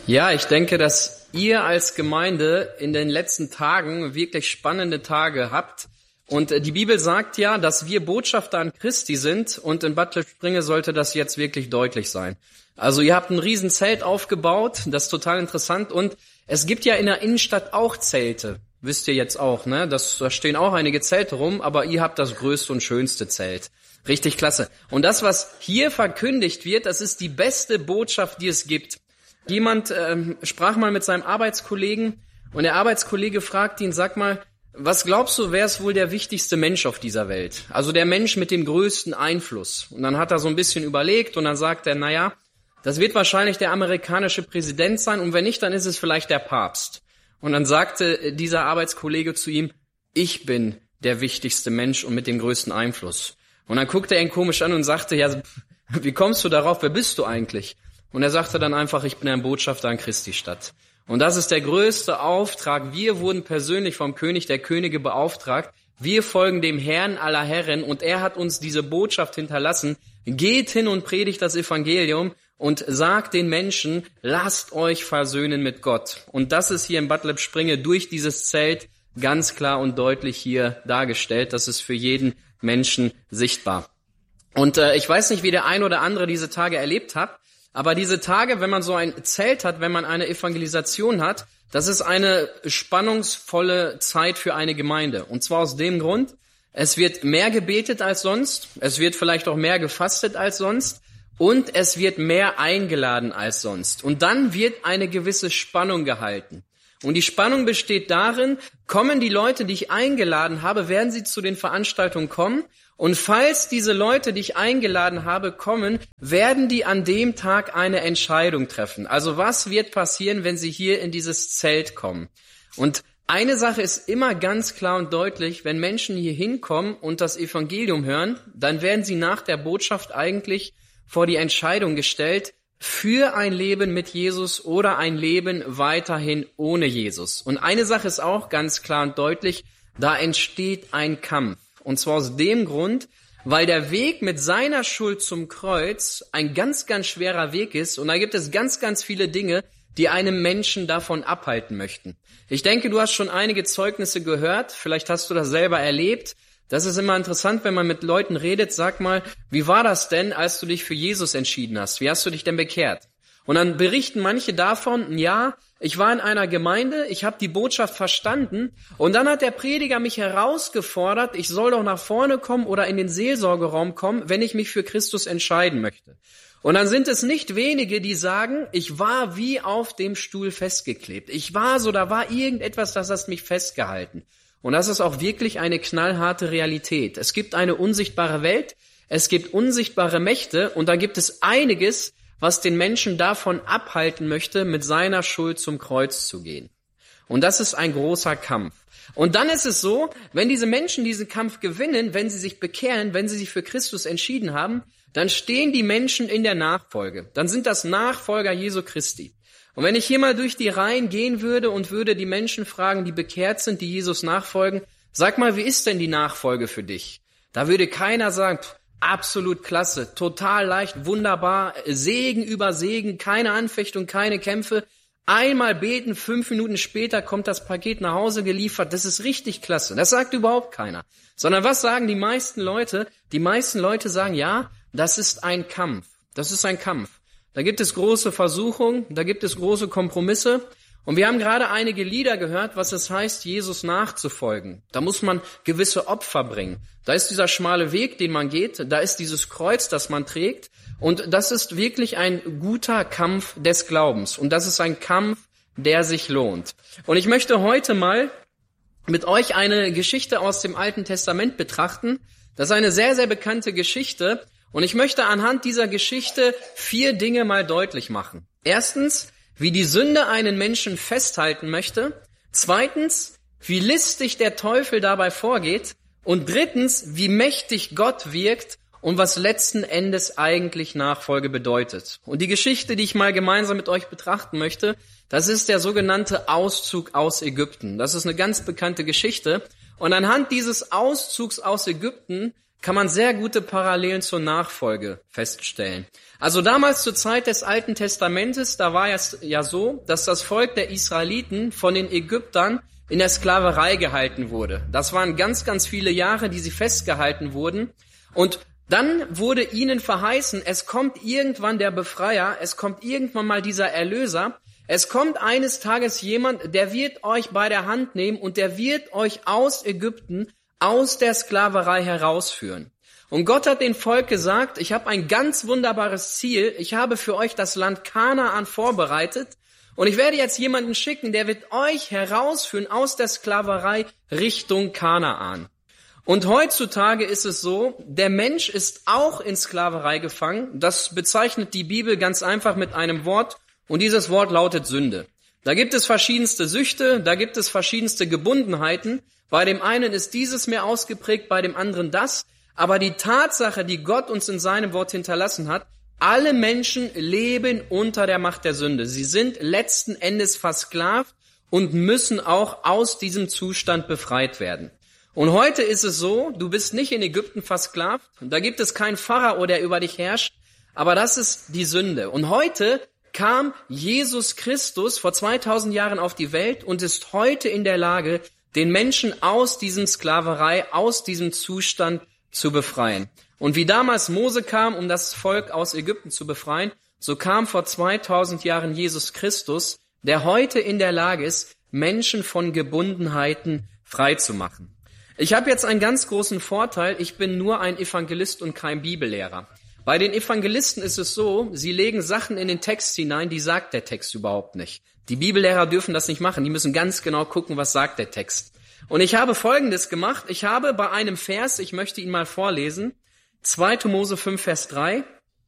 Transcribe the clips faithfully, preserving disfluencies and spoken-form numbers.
Ja, ich denke, dass ihr als Gemeinde in den letzten Tagen wirklich spannende Tage habt. Und die Bibel sagt ja, dass wir Botschafter an Christi sind, und in Bad Lippspringe sollte das jetzt wirklich deutlich sein. Also ihr habt ein riesen Zelt aufgebaut, das ist total interessant, und es gibt ja in der Innenstadt auch Zelte. Wisst ihr jetzt auch, ne? Das, da stehen auch einige Zelte rum, aber ihr habt das größte und schönste Zelt. Richtig klasse. Und das, was hier verkündigt wird, das ist die beste Botschaft, die es gibt. Jemand ähm, sprach mal mit seinem Arbeitskollegen, und der Arbeitskollege fragt ihn, sag mal, was glaubst du, wer ist wohl der wichtigste Mensch auf dieser Welt? Also der Mensch mit dem größten Einfluss. Und dann hat er so ein bisschen überlegt und dann sagt er, na ja, das wird wahrscheinlich der amerikanische Präsident sein, und wenn nicht, dann ist es vielleicht der Papst. Und dann sagte dieser Arbeitskollege zu ihm, ich bin der wichtigste Mensch und mit dem größten Einfluss. Und dann guckte er ihn komisch an und sagte, ja, wie kommst du darauf, wer bist du eigentlich? Und er sagte dann einfach, ich bin ein Botschafter an Christi Stadt. Und das ist der größte Auftrag. Wir wurden persönlich vom König der Könige beauftragt. Wir folgen dem Herrn aller Herren, und er hat uns diese Botschaft hinterlassen. Geht hin und predigt das Evangelium und sagt den Menschen, lasst euch versöhnen mit Gott. Und das ist hier in Bad Lippspringe durch dieses Zelt ganz klar und deutlich hier dargestellt. Das ist für jeden Menschen sichtbar. Und äh, ich weiß nicht, wie der ein oder andere diese Tage erlebt hat, aber diese Tage, wenn man so ein Zelt hat, wenn man eine Evangelisation hat, das ist eine spannungsvolle Zeit für eine Gemeinde. Und zwar aus dem Grund, es wird mehr gebetet als sonst, es wird vielleicht auch mehr gefastet als sonst, und es wird mehr eingeladen als sonst. Und dann wird eine gewisse Spannung gehalten. Und die Spannung besteht darin, kommen die Leute, die ich eingeladen habe, werden sie zu den Veranstaltungen kommen? Und falls diese Leute, die ich eingeladen habe, kommen, werden die an dem Tag eine Entscheidung treffen. Also was wird passieren, wenn sie hier in dieses Zelt kommen? Und eine Sache ist immer ganz klar und deutlich, wenn Menschen hier hinkommen und das Evangelium hören, dann werden sie nach der Botschaft eigentlich vor die Entscheidung gestellt, für ein Leben mit Jesus oder ein Leben weiterhin ohne Jesus. Und eine Sache ist auch ganz klar und deutlich, da entsteht ein Kampf. Und zwar aus dem Grund, weil der Weg mit seiner Schuld zum Kreuz ein ganz, ganz schwerer Weg ist. Und da gibt es ganz, ganz viele Dinge, die einem Menschen davon abhalten möchten. Ich denke, du hast schon einige Zeugnisse gehört. Vielleicht hast du das selber erlebt. Das ist immer interessant, wenn man mit Leuten redet. Sag mal, wie war das denn, als du dich für Jesus entschieden hast? Wie hast du dich denn bekehrt? Und dann berichten manche davon, ja, ich war in einer Gemeinde, ich habe die Botschaft verstanden, und dann hat der Prediger mich herausgefordert, ich soll doch nach vorne kommen oder in den Seelsorgeraum kommen, wenn ich mich für Christus entscheiden möchte. Und dann sind es nicht wenige, die sagen, ich war wie auf dem Stuhl festgeklebt. Ich war so, da war irgendetwas, das hat mich festgehalten. Und das ist auch wirklich eine knallharte Realität. Es gibt eine unsichtbare Welt, es gibt unsichtbare Mächte, und da gibt es einiges, was den Menschen davon abhalten möchte, mit seiner Schuld zum Kreuz zu gehen. Und das ist ein großer Kampf. Und dann ist es so, wenn diese Menschen diesen Kampf gewinnen, wenn sie sich bekehren, wenn sie sich für Christus entschieden haben, dann stehen die Menschen in der Nachfolge. Dann sind das Nachfolger Jesu Christi. Und wenn ich hier mal durch die Reihen gehen würde und würde die Menschen fragen, die bekehrt sind, die Jesus nachfolgen, sag mal, wie ist denn die Nachfolge für dich? Da würde keiner sagen, pff, absolut klasse, total leicht, wunderbar, Segen über Segen, keine Anfechtung, keine Kämpfe. Einmal beten, fünf Minuten später kommt das Paket nach Hause geliefert. Das ist richtig klasse. Das sagt überhaupt keiner. Sondern was sagen die meisten Leute? Die meisten Leute sagen, ja, das ist ein Kampf. Das ist ein Kampf. Da gibt es große Versuchungen, da gibt es große Kompromisse. Und wir haben gerade einige Lieder gehört, was es heißt, Jesus nachzufolgen. Da muss man gewisse Opfer bringen. Da ist dieser schmale Weg, den man geht. Da ist dieses Kreuz, das man trägt. Und das ist wirklich ein guter Kampf des Glaubens. Und das ist ein Kampf, der sich lohnt. Und ich möchte heute mal mit euch eine Geschichte aus dem Alten Testament betrachten. Das ist eine sehr, sehr bekannte Geschichte. Und ich möchte anhand dieser Geschichte vier Dinge mal deutlich machen. Erstens, wie die Sünde einen Menschen festhalten möchte. Zweitens, wie listig der Teufel dabei vorgeht. Und drittens, wie mächtig Gott wirkt und was letzten Endes eigentlich Nachfolge bedeutet. Und die Geschichte, die ich mal gemeinsam mit euch betrachten möchte, das ist der sogenannte Auszug aus Ägypten. Das ist eine ganz bekannte Geschichte. Und anhand dieses Auszugs aus Ägypten kann man sehr gute Parallelen zur Nachfolge feststellen. Also damals zur Zeit des Alten Testamentes, da war es ja so, dass das Volk der Israeliten von den Ägyptern in der Sklaverei gehalten wurde. Das waren ganz, ganz viele Jahre, die sie festgehalten wurden. Und dann wurde ihnen verheißen, es kommt irgendwann der Befreier, es kommt irgendwann mal dieser Erlöser. Es kommt eines Tages jemand, der wird euch bei der Hand nehmen und der wird euch aus Ägypten, aus der Sklaverei herausführen. Und Gott hat dem Volk gesagt, ich habe ein ganz wunderbares Ziel, ich habe für euch das Land Kanaan vorbereitet und ich werde jetzt jemanden schicken, der wird euch herausführen aus der Sklaverei Richtung Kanaan. Und heutzutage ist es so, der Mensch ist auch in Sklaverei gefangen. Das bezeichnet die Bibel ganz einfach mit einem Wort und dieses Wort lautet Sünde. Da gibt es verschiedenste Süchte, da gibt es verschiedenste Gebundenheiten. Bei dem einen ist dieses mehr ausgeprägt, bei dem anderen das. Aber die Tatsache, die Gott uns in seinem Wort hinterlassen hat, alle Menschen leben unter der Macht der Sünde. Sie sind letzten Endes versklavt und müssen auch aus diesem Zustand befreit werden. Und heute ist es so, du bist nicht in Ägypten versklavt, da gibt es keinen Pharao, der über dich herrscht, aber das ist die Sünde. Und heute kam Jesus Christus vor zweitausend Jahren auf die Welt und ist heute in der Lage, den Menschen aus diesem Sklaverei, aus diesem Zustand zu befreien. Und wie damals Mose kam, um das Volk aus Ägypten zu befreien, so kam vor zweitausend Jahren Jesus Christus, der heute in der Lage ist, Menschen von Gebundenheiten frei zu machen. Ich habe jetzt einen ganz großen Vorteil, ich bin nur ein Evangelist und kein Bibellehrer. Bei den Evangelisten ist es so, sie legen Sachen in den Text hinein, die sagt der Text überhaupt nicht. Die Bibellehrer dürfen das nicht machen, die müssen ganz genau gucken, was sagt der Text. Und ich habe Folgendes gemacht, ich habe bei einem Vers, ich möchte ihn mal vorlesen, zweiter Mose fünf, Vers drei,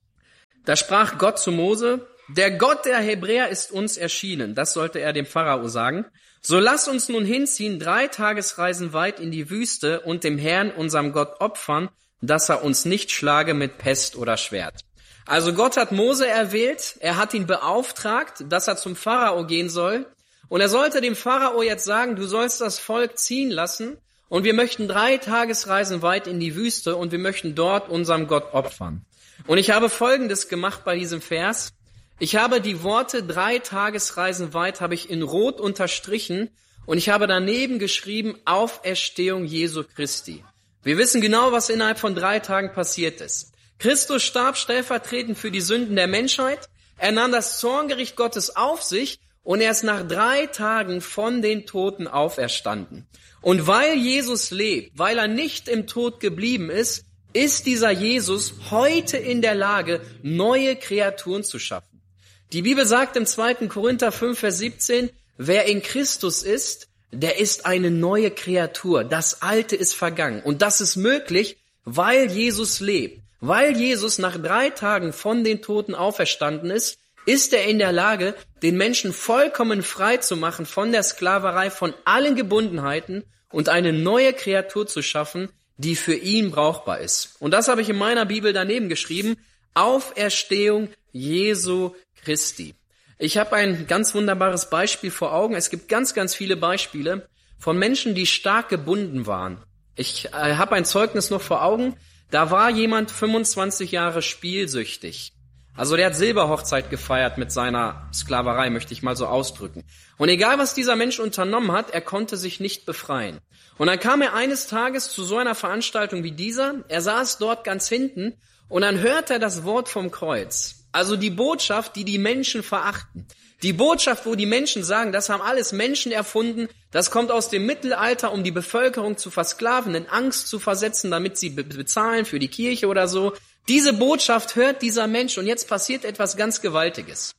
da sprach Gott zu Mose, der Gott der Hebräer ist uns erschienen, das sollte er dem Pharao sagen, so lass uns nun hinziehen, drei Tagesreisen weit in die Wüste und dem Herrn, unserem Gott, opfern, dass er uns nicht schlage mit Pest oder Schwert. Also Gott hat Mose erwählt, er hat ihn beauftragt, dass er zum Pharao gehen soll. Und er sollte dem Pharao jetzt sagen, du sollst das Volk ziehen lassen und wir möchten drei Tagesreisen weit in die Wüste und wir möchten dort unserem Gott opfern. Und ich habe Folgendes gemacht bei diesem Vers. Ich habe die Worte drei Tagesreisen weit habe ich in Rot unterstrichen und ich habe daneben geschrieben Auferstehung Jesu Christi. Wir wissen genau, was innerhalb von drei Tagen passiert ist. Christus starb stellvertretend für die Sünden der Menschheit. Er nahm das Zorngericht Gottes auf sich und er ist nach drei Tagen von den Toten auferstanden. Und weil Jesus lebt, weil er nicht im Tod geblieben ist, ist dieser Jesus heute in der Lage, neue Kreaturen zu schaffen. Die Bibel sagt im zweiten Korinther fünf, Vers siebzehn, wer in Christus ist, der ist eine neue Kreatur. Das Alte ist vergangen. Und das ist möglich, weil Jesus lebt. Weil Jesus nach drei Tagen von den Toten auferstanden ist, ist er in der Lage, den Menschen vollkommen frei zu machen von der Sklaverei, von allen Gebundenheiten und eine neue Kreatur zu schaffen, die für ihn brauchbar ist. Und das habe ich in meiner Bibel daneben geschrieben. Auferstehung Jesu Christi. Ich habe ein ganz wunderbares Beispiel vor Augen. Es gibt ganz, ganz viele Beispiele von Menschen, die stark gebunden waren. Ich äh, habe ein Zeugnis noch vor Augen. Da war jemand fünfundzwanzig Jahre spielsüchtig. Also der hat Silberhochzeit gefeiert mit seiner Sklaverei, möchte ich mal so ausdrücken. Und egal, was dieser Mensch unternommen hat, er konnte sich nicht befreien. Und dann kam er eines Tages zu so einer Veranstaltung wie dieser. Er saß dort ganz hinten und dann hört er das Wort vom Kreuz. Also die Botschaft, die die Menschen verachten. Die Botschaft, wo die Menschen sagen, das haben alles Menschen erfunden, das kommt aus dem Mittelalter, um die Bevölkerung zu versklaven, in Angst zu versetzen, damit sie be- bezahlen für die Kirche oder so. Diese Botschaft hört dieser Mensch und jetzt passiert etwas ganz Gewaltiges.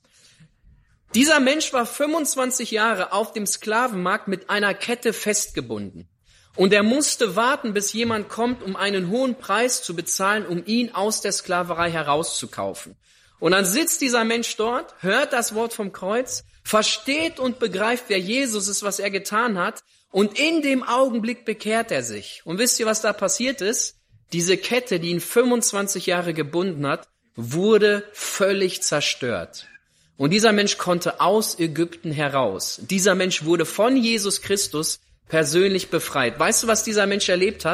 Dieser Mensch war fünfundzwanzig Jahre auf dem Sklavenmarkt mit einer Kette festgebunden. Und er musste warten, bis jemand kommt, um einen hohen Preis zu bezahlen, um ihn aus der Sklaverei herauszukaufen. Und dann sitzt dieser Mensch dort, hört das Wort vom Kreuz, versteht und begreift, wer Jesus ist, was er getan hat. Und in dem Augenblick bekehrt er sich. Und wisst ihr, was da passiert ist? Diese Kette, die ihn fünfundzwanzig Jahre gebunden hat, wurde völlig zerstört. Und dieser Mensch konnte aus Ägypten heraus. Dieser Mensch wurde von Jesus Christus persönlich befreit. Weißt du, was dieser Mensch erlebt hat?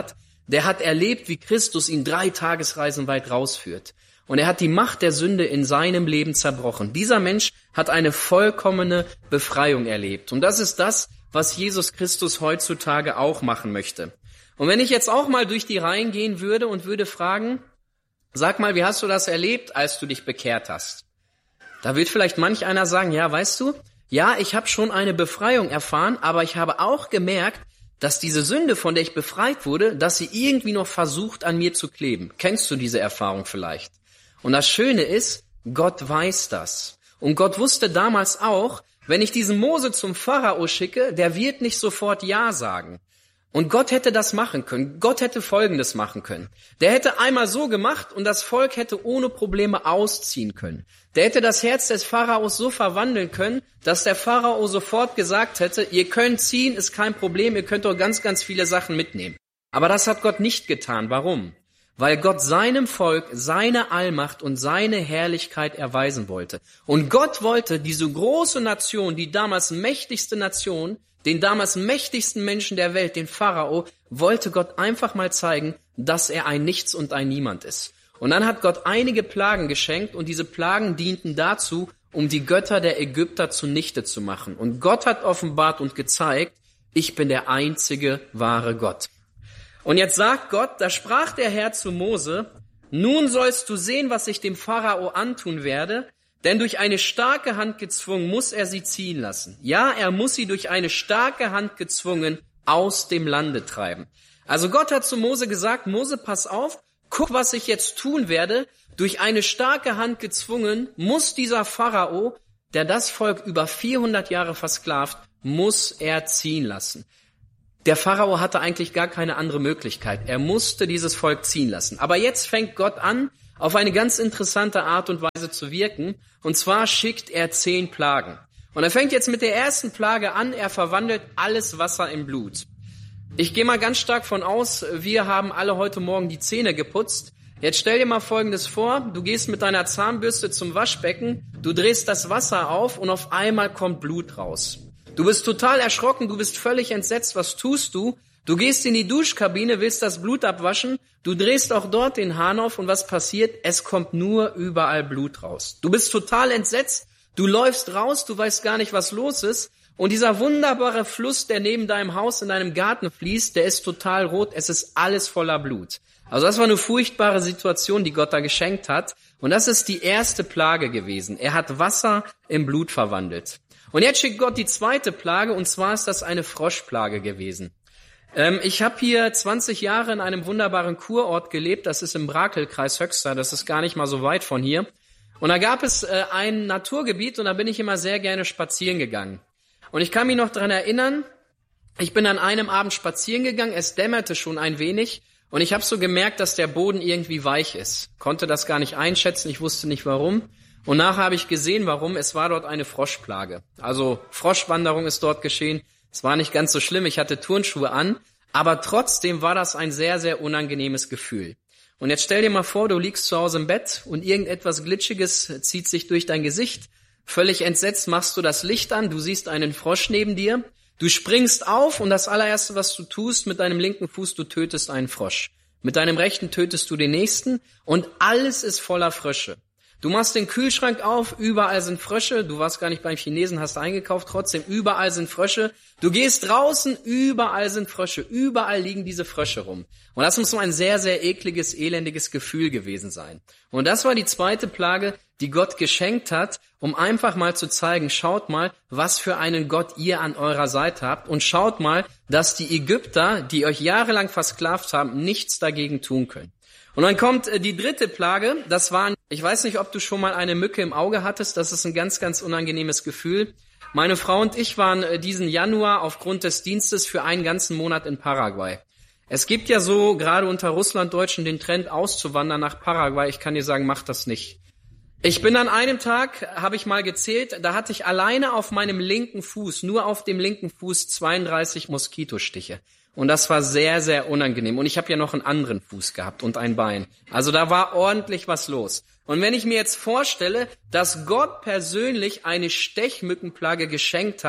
Der hat erlebt, wie Christus ihn drei Tagesreisen weit rausführt. Und er hat die Macht der Sünde in seinem Leben zerbrochen. Dieser Mensch hat eine vollkommene Befreiung erlebt. Und das ist das, was Jesus Christus heutzutage auch machen möchte. Und wenn ich jetzt auch mal durch die Reihen gehen würde und würde fragen, sag mal, wie hast du das erlebt, als du dich bekehrt hast? Da wird vielleicht manch einer sagen, ja, weißt du, ja, ich habe schon eine Befreiung erfahren, aber ich habe auch gemerkt, dass diese Sünde, von der ich befreit wurde, dass sie irgendwie noch versucht, an mir zu kleben. Kennst du diese Erfahrung vielleicht? Und das Schöne ist, Gott weiß das. Und Gott wusste damals auch, wenn ich diesen Mose zum Pharao schicke, der wird nicht sofort Ja sagen. Und Gott hätte das machen können. Gott hätte Folgendes machen können. Der hätte einmal so gemacht und das Volk hätte ohne Probleme ausziehen können. Der hätte das Herz des Pharaos so verwandeln können, dass der Pharao sofort gesagt hätte, ihr könnt ziehen, ist kein Problem, ihr könnt doch ganz, ganz viele Sachen mitnehmen. Aber das hat Gott nicht getan. Warum? Weil Gott seinem Volk seine Allmacht und seine Herrlichkeit erweisen wollte. Und Gott wollte diese große Nation, die damals mächtigste Nation, den damals mächtigsten Menschen der Welt, den Pharao, wollte Gott einfach mal zeigen, dass er ein Nichts und ein Niemand ist. Und dann hat Gott einige Plagen geschenkt und diese Plagen dienten dazu, um die Götter der Ägypter zunichte zu machen. Und Gott hat offenbart und gezeigt, ich bin der einzige wahre Gott. Und jetzt sagt Gott, da sprach der Herr zu Mose, nun sollst du sehen, was ich dem Pharao antun werde, denn durch eine starke Hand gezwungen muss er sie ziehen lassen. Ja, er muss sie durch eine starke Hand gezwungen aus dem Lande treiben. Also Gott hat zu Mose gesagt, Mose, pass auf, guck, was ich jetzt tun werde. Durch eine starke Hand gezwungen muss dieser Pharao, der das Volk über vierhundert Jahre versklavt, muss er ziehen lassen. Der Pharao hatte eigentlich gar keine andere Möglichkeit. Er musste dieses Volk ziehen lassen. Aber jetzt fängt Gott an, auf eine ganz interessante Art und Weise zu wirken. Und zwar schickt er zehn Plagen. Und er fängt jetzt mit der ersten Plage an. Er verwandelt alles Wasser in Blut. Ich gehe mal ganz stark von aus, wir haben alle heute Morgen die Zähne geputzt. Jetzt stell dir mal Folgendes vor. Du gehst mit deiner Zahnbürste zum Waschbecken. Du drehst das Wasser auf und auf einmal kommt Blut raus. Du bist total erschrocken. Du bist völlig entsetzt. Was tust du? Du gehst in die Duschkabine, willst das Blut abwaschen, du drehst auch dort den Hahn auf und was passiert? Es kommt nur überall Blut raus. Du bist total entsetzt, du läufst raus, du weißt gar nicht, was los ist und dieser wunderbare Fluss, der neben deinem Haus in deinem Garten fließt, der ist total rot, es ist alles voller Blut. Also das war eine furchtbare Situation, die Gott da geschenkt hat und das ist die erste Plage gewesen. Er hat Wasser in Blut verwandelt. Und jetzt schickt Gott die zweite Plage und zwar ist das eine Froschplage gewesen. Ich habe hier zwanzig Jahre in einem wunderbaren Kurort gelebt, das ist im Brakel-Kreis Höxter, das ist gar nicht mal so weit von hier. Und da gab es äh, ein Naturgebiet und da bin ich immer sehr gerne spazieren gegangen. Und ich kann mich noch dran erinnern, ich bin an einem Abend spazieren gegangen, es dämmerte schon ein wenig und ich habe so gemerkt, dass der Boden irgendwie weich ist. Konnte das gar nicht einschätzen, ich wusste nicht warum. Und nachher habe ich gesehen, warum, es war dort eine Froschplage. Also Froschwanderung ist dort geschehen. Es war nicht ganz so schlimm, ich hatte Turnschuhe an, aber trotzdem war das ein sehr, sehr unangenehmes Gefühl. Und jetzt stell dir mal vor, du liegst zu Hause im Bett und irgendetwas Glitschiges zieht sich durch dein Gesicht. Völlig entsetzt machst du das Licht an, du siehst einen Frosch neben dir, du springst auf und das allererste, was du tust mit deinem linken Fuß, du tötest einen Frosch. Mit deinem rechten tötest du den nächsten und alles ist voller Frösche. Du machst den Kühlschrank auf, überall sind Frösche, du warst gar nicht beim Chinesen, hast eingekauft, trotzdem überall sind Frösche. Du gehst draußen, überall sind Frösche, überall liegen diese Frösche rum. Und das muss so ein sehr, sehr ekliges, elendiges Gefühl gewesen sein. Und das war die zweite Plage, die Gott geschenkt hat, um einfach mal zu zeigen, schaut mal, was für einen Gott ihr an eurer Seite habt und schaut mal, dass die Ägypter, die euch jahrelang versklavt haben, nichts dagegen tun können. Und dann kommt die dritte Plage, das waren, ich weiß nicht, ob du schon mal eine Mücke im Auge hattest, das ist ein ganz, ganz unangenehmes Gefühl. Meine Frau und ich waren diesen Januar aufgrund des Dienstes für einen ganzen Monat in Paraguay. Es gibt ja so, gerade unter Russlanddeutschen, den Trend auszuwandern nach Paraguay. Ich kann dir sagen, mach das nicht. Ich bin an einem Tag, habe ich mal gezählt, da hatte ich alleine auf meinem linken Fuß, nur auf dem linken Fuß zweiunddreißig Moskitostiche. Und das war sehr, sehr unangenehm. Und ich habe ja noch einen anderen Fuß gehabt und ein Bein. Also da war ordentlich was los. Und wenn ich mir jetzt vorstelle, dass Gott persönlich eine Stechmückenplage geschenkt hat,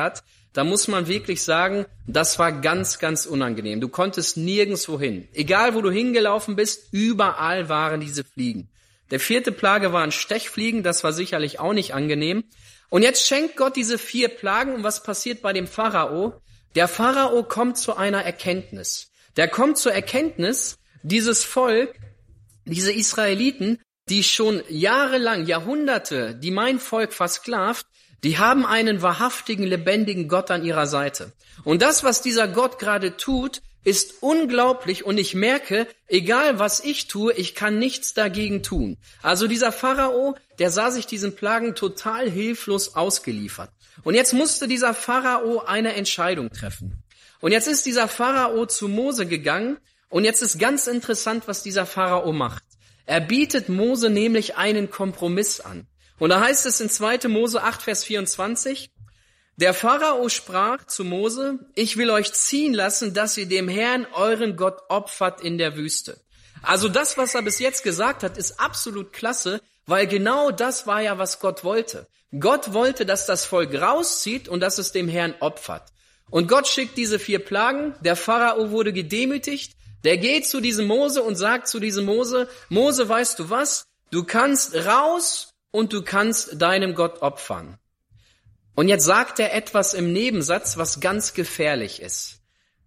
da muss man wirklich sagen, das war ganz, ganz unangenehm. Du konntest nirgendwo hin. Egal, wo du hingelaufen bist, überall waren diese Fliegen. Der vierte Plage waren Stechfliegen, das war sicherlich auch nicht angenehm. Und jetzt schenkt Gott diese vier Plagen und was passiert bei dem Pharao? Der Pharao kommt zu einer Erkenntnis. Der kommt zur Erkenntnis, dieses Volk, diese Israeliten, die schon jahrelang, Jahrhunderte, die mein Volk versklavt, die haben einen wahrhaftigen, lebendigen Gott an ihrer Seite. Und das, was dieser Gott gerade tut, ist unglaublich und ich merke, egal was ich tue, ich kann nichts dagegen tun. Also dieser Pharao, der sah sich diesen Plagen total hilflos ausgeliefert. Und jetzt musste dieser Pharao eine Entscheidung treffen. Und jetzt ist dieser Pharao zu Mose gegangen und jetzt ist ganz interessant, was dieser Pharao macht. Er bietet Mose nämlich einen Kompromiss an. Und da heißt es in zweiter Mose acht, Vers vierundzwanzig, der Pharao sprach zu Mose, ich will euch ziehen lassen, dass ihr dem Herrn, euren Gott, opfert in der Wüste. Also das, was er bis jetzt gesagt hat, ist absolut klasse, weil genau das war ja, was Gott wollte. Gott wollte, dass das Volk rauszieht und dass es dem Herrn opfert. Und Gott schickt diese vier Plagen, der Pharao wurde gedemütigt, der geht zu diesem Mose und sagt zu diesem Mose, Mose, weißt du was, du kannst raus und du kannst deinem Gott opfern. Und jetzt sagt er etwas im Nebensatz, was ganz gefährlich ist.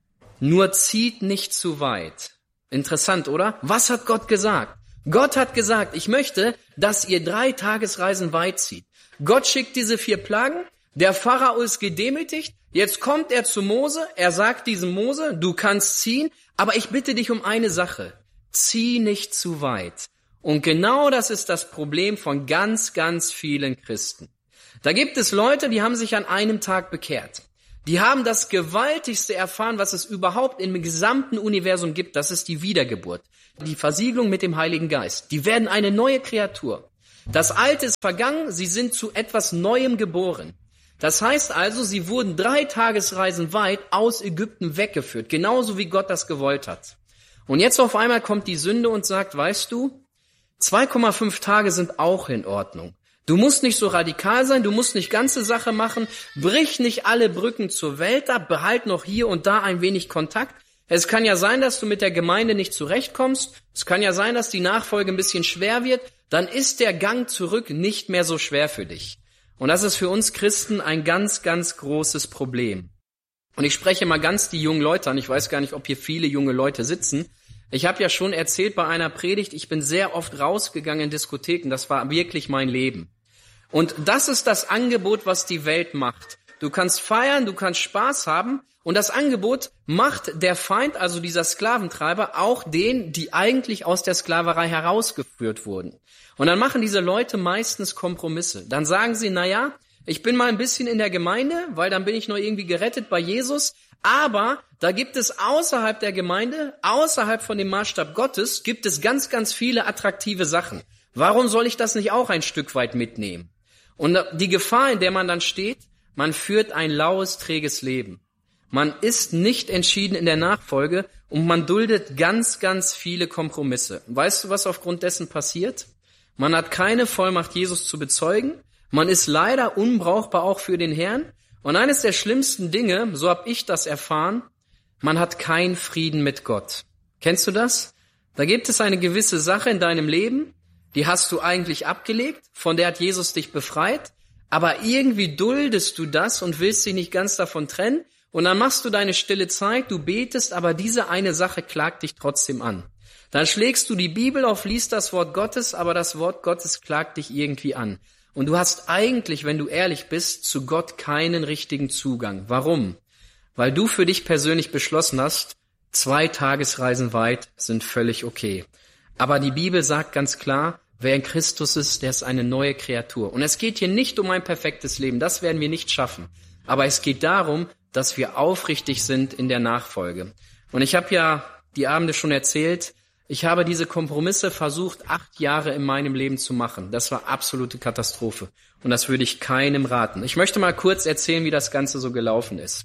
Nur zieht nicht zu weit. Interessant, oder? Was hat Gott gesagt? Gott hat gesagt, ich möchte, dass ihr drei Tagesreisen weit zieht. Gott schickt diese vier Plagen, der Pharao ist gedemütigt, jetzt kommt er zu Mose, er sagt diesem Mose, du kannst ziehen, aber ich bitte dich um eine Sache, zieh nicht zu weit. Und genau das ist das Problem von ganz, ganz vielen Christen. Da gibt es Leute, die haben sich an einem Tag bekehrt. Die haben das Gewaltigste erfahren, was es überhaupt im gesamten Universum gibt. Das ist die Wiedergeburt, die Versiegelung mit dem Heiligen Geist. Die werden eine neue Kreatur. Das Alte ist vergangen, sie sind zu etwas Neuem geboren. Das heißt also, sie wurden drei Tagesreisen weit aus Ägypten weggeführt, genauso wie Gott das gewollt hat. Und jetzt auf einmal kommt die Sünde und sagt, weißt du, zwei Komma fünf Tage sind auch in Ordnung. Du musst nicht so radikal sein, du musst nicht ganze Sache machen, brich nicht alle Brücken zur Welt ab, behalt noch hier und da ein wenig Kontakt. Es kann ja sein, dass du mit der Gemeinde nicht zurechtkommst, es kann ja sein, dass die Nachfolge ein bisschen schwer wird, dann ist der Gang zurück nicht mehr so schwer für dich. Und das ist für uns Christen ein ganz, ganz großes Problem. Und ich spreche mal ganz die jungen Leute an, ich weiß gar nicht, ob hier viele junge Leute sitzen. Ich habe ja schon erzählt bei einer Predigt, ich bin sehr oft rausgegangen in Diskotheken, das war wirklich mein Leben. Und das ist das Angebot, was die Welt macht. Du kannst feiern, du kannst Spaß haben und das Angebot macht der Feind, also dieser Sklaventreiber, auch denen, die eigentlich aus der Sklaverei herausgeführt wurden. Und dann machen diese Leute meistens Kompromisse. Dann sagen sie, na ja, ich bin mal ein bisschen in der Gemeinde, weil dann bin ich noch irgendwie gerettet bei Jesus, aber da gibt es außerhalb der Gemeinde, außerhalb von dem Maßstab Gottes, gibt es ganz, ganz viele attraktive Sachen. Warum soll ich das nicht auch ein Stück weit mitnehmen? Und die Gefahr, in der man dann steht, man führt ein laues, träges Leben. Man ist nicht entschieden in der Nachfolge und man duldet ganz, ganz viele Kompromisse. Weißt du, was aufgrund dessen passiert? Man hat keine Vollmacht, Jesus zu bezeugen. Man ist leider unbrauchbar auch für den Herrn. Und eines der schlimmsten Dinge, so habe ich das erfahren, man hat keinen Frieden mit Gott. Kennst du das? Da gibt es eine gewisse Sache in deinem Leben, die hast du eigentlich abgelegt, von der hat Jesus dich befreit, aber irgendwie duldest du das und willst dich nicht ganz davon trennen und dann machst du deine stille Zeit, du betest, aber diese eine Sache klagt dich trotzdem an. Dann schlägst du die Bibel auf, liest das Wort Gottes, aber das Wort Gottes klagt dich irgendwie an. Und du hast eigentlich, wenn du ehrlich bist, zu Gott keinen richtigen Zugang. Warum? Weil du für dich persönlich beschlossen hast, zwei Tagesreisen weit sind völlig okay. Aber die Bibel sagt ganz klar, wer in Christus ist, der ist eine neue Kreatur. Und es geht hier nicht um ein perfektes Leben, das werden wir nicht schaffen. Aber es geht darum, dass wir aufrichtig sind in der Nachfolge. Und ich habe ja die Abende schon erzählt, ich habe diese Kompromisse versucht, acht Jahre in meinem Leben zu machen. Das war absolute Katastrophe. Und das würde ich keinem raten. Ich möchte mal kurz erzählen, wie das Ganze so gelaufen ist.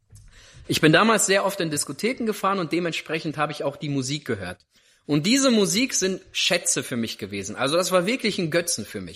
Ich bin damals sehr oft in Diskotheken gefahren und dementsprechend habe ich auch die Musik gehört. Und diese Musik sind Schätze für mich gewesen. Also das war wirklich ein Götzen für mich.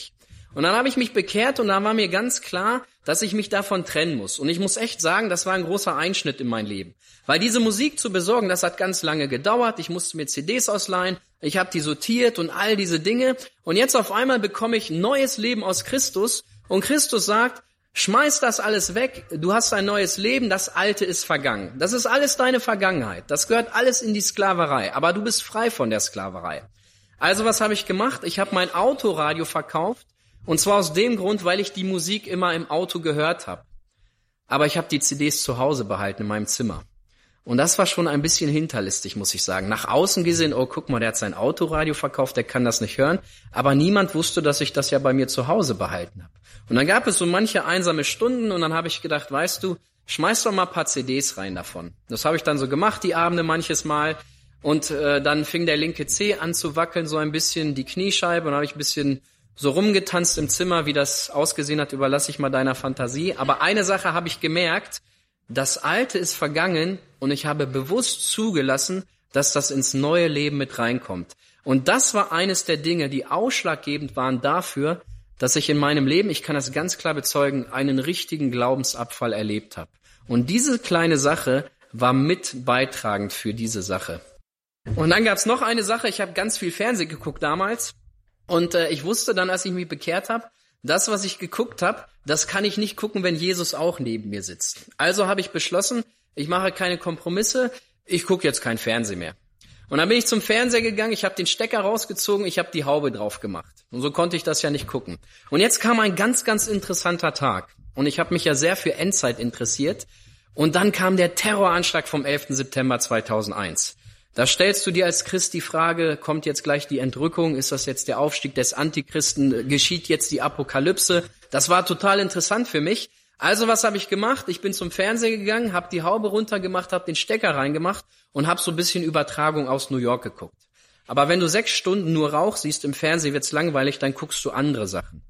Und dann habe ich mich bekehrt und da war mir ganz klar, dass ich mich davon trennen muss. Und ich muss echt sagen, das war ein großer Einschnitt in mein Leben. Weil diese Musik zu besorgen, das hat ganz lange gedauert. Ich musste mir C Ds ausleihen, ich habe die sortiert und all diese Dinge. Und jetzt auf einmal bekomme ich ein neues Leben aus Christus. Und Christus sagt, schmeiß das alles weg, du hast ein neues Leben, das Alte ist vergangen. Das ist alles deine Vergangenheit, das gehört alles in die Sklaverei. Aber du bist frei von der Sklaverei. Also was habe ich gemacht? Ich habe mein Autoradio verkauft. Und zwar aus dem Grund, weil ich die Musik immer im Auto gehört habe. Aber ich habe die C Ds zu Hause behalten in meinem Zimmer. Und das war schon ein bisschen hinterlistig, muss ich sagen. Nach außen gesehen, oh, guck mal, der hat sein Autoradio verkauft, der kann das nicht hören. Aber niemand wusste, dass ich das ja bei mir zu Hause behalten habe. Und dann gab es so manche einsame Stunden und dann habe ich gedacht, weißt du, schmeiß doch mal ein paar C Ds rein davon. Das habe ich dann so gemacht, die Abende manches Mal. Und äh, dann fing der linke Zeh an zu wackeln, so ein bisschen die Kniescheibe. Und dann habe ich ein bisschen so rumgetanzt im Zimmer, wie das ausgesehen hat, überlasse ich mal deiner Fantasie. Aber eine Sache habe ich gemerkt, das Alte ist vergangen und ich habe bewusst zugelassen, dass das ins neue Leben mit reinkommt. Und das war eines der Dinge, die ausschlaggebend waren dafür, dass ich in meinem Leben, ich kann das ganz klar bezeugen, einen richtigen Glaubensabfall erlebt habe. Und diese kleine Sache war mit beitragend für diese Sache. Und dann gab es noch eine Sache, ich habe ganz viel Fernsehen geguckt damals. Und äh, ich wusste dann, als ich mich bekehrt habe, das, was ich geguckt habe, das kann ich nicht gucken, wenn Jesus auch neben mir sitzt. Also habe ich beschlossen, ich mache keine Kompromisse, ich gucke jetzt kein Fernsehen mehr. Und dann bin ich zum Fernseher gegangen, ich habe den Stecker rausgezogen, ich habe die Haube drauf gemacht. Und so konnte ich das ja nicht gucken. Und jetzt kam ein ganz, ganz interessanter Tag. Und ich habe mich ja sehr für Endzeit interessiert. Und dann kam der Terroranschlag vom elften September zweitausendeins. Da stellst du dir als Christ die Frage, kommt jetzt gleich die Entrückung, ist das jetzt der Aufstieg des Antichristen, geschieht jetzt die Apokalypse? Das war total interessant für mich. Also was habe ich gemacht? Ich bin zum Fernseher gegangen, habe die Haube runtergemacht, habe den Stecker reingemacht und habe so ein bisschen Übertragung aus New York geguckt. Aber wenn du sechs Stunden nur Rauch siehst im Fernsehen, wird's langweilig, dann guckst du andere Sachen.